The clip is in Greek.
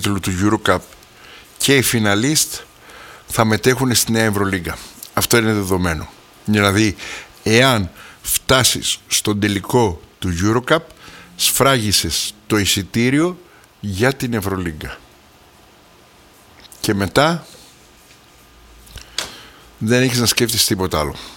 τίτλου του EuroCup και οι φιναλίστ θα μετέχουν στη Νέα Ευρωλίγκα. Αυτό είναι δεδομένο. Δηλαδή, εάν φτάσεις στον τελικό του EuroCup, σφράγισες το εισιτήριο για την Ευρωλίγκα. Και μετά δεν έχεις να σκέφτεσαι τίποτα άλλο.